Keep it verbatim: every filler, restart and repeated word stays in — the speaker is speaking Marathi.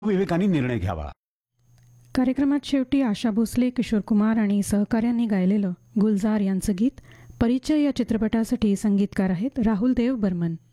विवेकाने निर्णय घ्यावा. कार्यक्रमात शेवटी आशा भोसले, किशोर कुमार आणि सहकाऱ्यांनी गायलेलं गुलजार यांचं गीत परिचय या चित्रपटासाठी संगीतकार आहेत राहुल देव बर्मन.